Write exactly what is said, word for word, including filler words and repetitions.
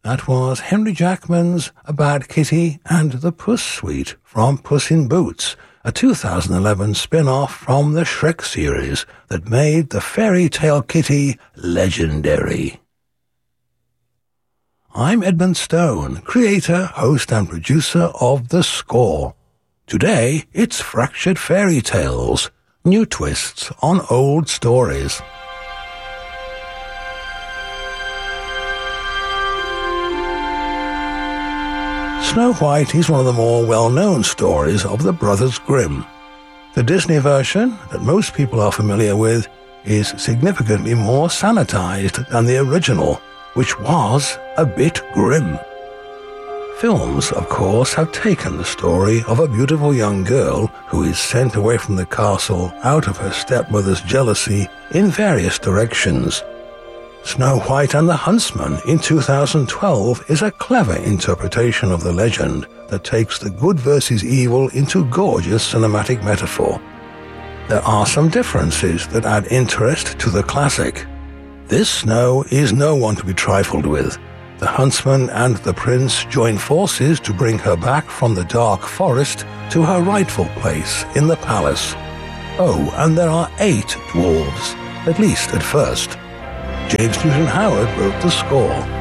That was Henry Jackman's A Bad Kitty and the Puss Suite from Puss in Boots, a two thousand eleven spin-off from the Shrek series that made the fairy tale kitty legendary. I'm Edmund Stone, creator, host and producer of The Score. Today, it's Fractured Fairy Tales, new twists on old stories. Snow White is one of the more well-known stories of the Brothers Grimm. The Disney version, that most people are familiar with, is significantly more sanitized than the original, which was a bit grim. Films, of course, have taken the story of a beautiful young girl who is sent away from the castle out of her stepmother's jealousy in various directions. Snow White and the Huntsman in two thousand twelve is a clever interpretation of the legend that takes the good versus evil into gorgeous cinematic metaphor. There are some differences that add interest to the classic. This Snow is no one to be trifled with. The huntsman and the prince join forces to bring her back from the dark forest to her rightful place in the palace. Oh, and there are eight dwarves, at least at first. James Newton Howard wrote the score.